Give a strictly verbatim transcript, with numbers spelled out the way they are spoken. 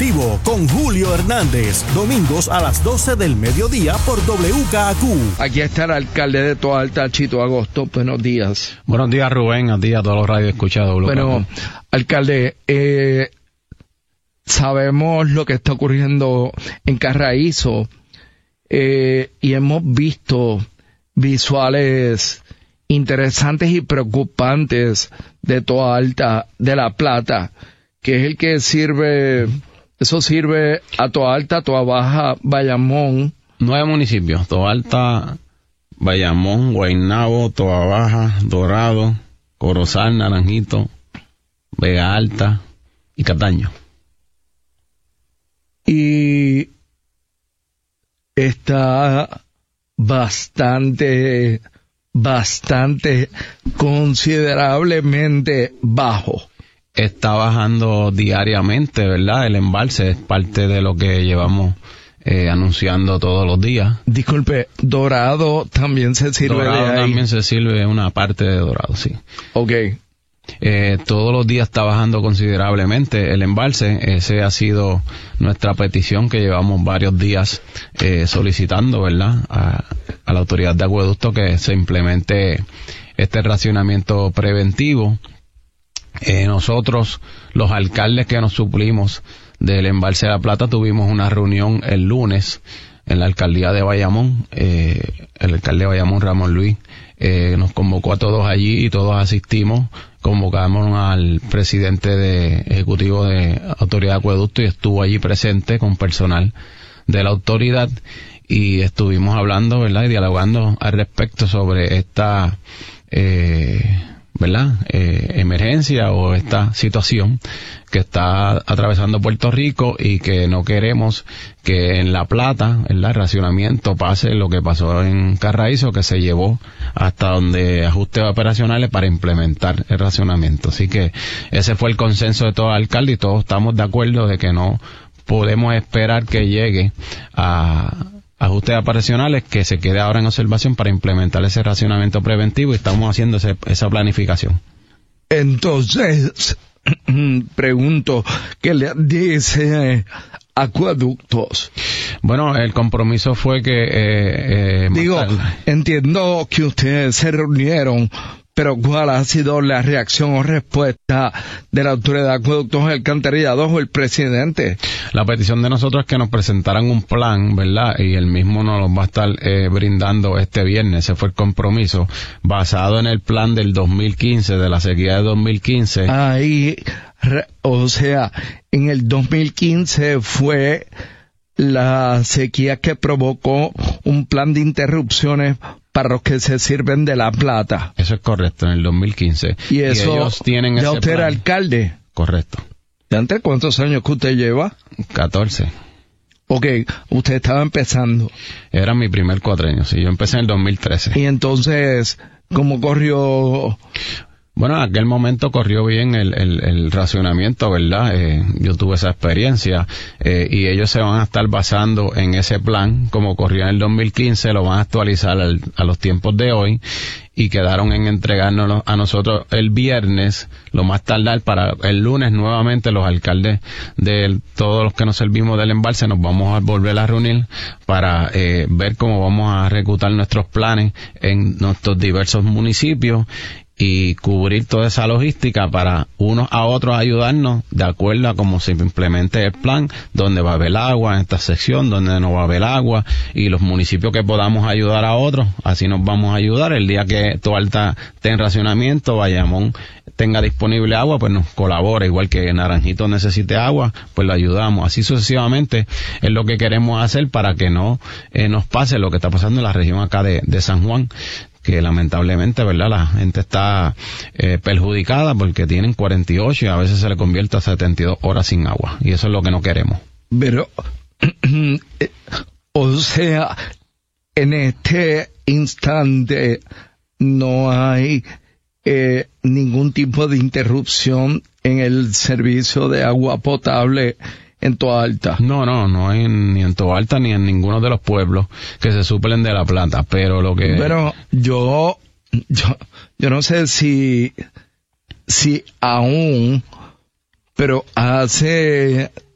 Preventivo con Julio Hernández, domingos a las doce del mediodía por W K Q. Aquí está el alcalde de Toalta, Chito Agosto. Buenos días. Buenos días, Rubén. Buenos días a todos los radioescuchados. Bueno, alcalde, eh, sabemos lo que está ocurriendo en Carraízo eh, y hemos visto visuales interesantes y preocupantes de Toalta, de La Plata, que es el que sirve, eso sirve a Toalta, Toabaja, Bayamón. Nueve municipios: Toalta, Bayamón, Guaynabo, Toabaja, Dorado, Corozal, Naranjito, Vega Alta y Cataño. Y está bastante, bastante, considerablemente bajo. Está bajando diariamente, ¿verdad? El embalse es parte de lo que llevamos eh, anunciando todos los días. Disculpe, Dorado también se sirve Dorado de ahí. también se sirve una parte de Dorado, sí. Ok. Eh, todos los días está bajando considerablemente el embalse. Ese ha sido nuestra petición que llevamos varios días eh, solicitando, ¿verdad? A, a la autoridad de acueducto que se implemente este racionamiento preventivo. Eh, nosotros, los alcaldes que nos suplimos del embalse de La Plata, tuvimos una reunión el lunes en la alcaldía de Bayamón. Eh, el alcalde de Bayamón, Ramón Luis, eh, nos convocó a todos allí y todos asistimos. Convocamos al presidente de ejecutivo de Autoridad de Acueducto y estuvo allí presente con personal de la autoridad y estuvimos hablando, ¿verdad? Y dialogando al respecto sobre esta eh, ¿verdad? Eh, emergencia o esta situación que está atravesando Puerto Rico y que no queremos que en La Plata, ¿verdad? El racionamiento pase lo que pasó en Carraízo, que se llevó hasta donde ajustes operacionales para implementar el racionamiento. Así que ese fue el consenso de todo el alcalde y todos estamos de acuerdo de que no podemos esperar que llegue a ajustes operacionales, que se quede ahora en observación para implementar ese racionamiento preventivo y estamos haciendo ese, esa planificación. Entonces, pregunto, ¿qué le dice Acueductos? Bueno, el compromiso fue que... Eh, eh, Digo, matar. Entiendo que ustedes se reunieron, pero ¿cuál ha sido la reacción o respuesta de la Autoridad de Acueductos y Alcantarillados o el presidente? La petición de nosotros es que nos presentaran un plan, ¿verdad? Y el mismo nos lo va a estar eh, brindando este viernes. Ese fue el compromiso, basado en el plan del dos mil quince, de la sequía de dos mil quince. Ahí, o sea, en el dos mil quince fue la sequía que provocó un plan de interrupciones para los que se sirven de La Plata. Eso es correcto, en el dos mil quince. Y eso, y ellos tienen ya ese usted plan. Era alcalde. Correcto. ¿De antes cuántos años que usted lleva? catorce. Ok, usted estaba empezando. Era mi primer cuatrenio, sí, yo empecé en el dos mil trece. Y entonces, ¿cómo corrió? Bueno, en aquel momento corrió bien el, el, el racionamiento, ¿verdad? Eh, yo tuve esa experiencia eh, y ellos se van a estar basando en ese plan, como corrió en el dos mil quince, lo van a actualizar al, a los tiempos de hoy y quedaron en entregarnos a nosotros el viernes, lo más tardar para el lunes nuevamente los alcaldes de todos los que nos servimos del embalse nos vamos a volver a reunir para eh, ver cómo vamos a ejecutar nuestros planes en nuestros diversos municipios y cubrir toda esa logística para unos a otros ayudarnos de acuerdo a cómo se implemente el plan, donde va a haber agua en esta sección, donde no va a haber agua, y los municipios que podamos ayudar a otros, así nos vamos a ayudar. El día que Toalta esté en racionamiento, Bayamón tenga disponible agua, pues nos colabora, igual que Naranjito necesite agua, pues lo ayudamos. Así sucesivamente es lo que queremos hacer para que no eh, nos pase lo que está pasando en la región acá de, de San Juan, que lamentablemente, ¿verdad? La gente está eh, perjudicada porque tienen cuarenta y ocho y a veces se le convierte a setenta y dos horas sin agua. Y eso es lo que no queremos. Pero, o sea, en este instante no hay eh, ningún tipo de interrupción en el servicio de agua potable en Toalta. No, no, no hay ni en Toalta ni en ninguno de los pueblos que se suplen de La Plata, pero lo que... Pero yo, yo, yo no sé si, si aún, pero hace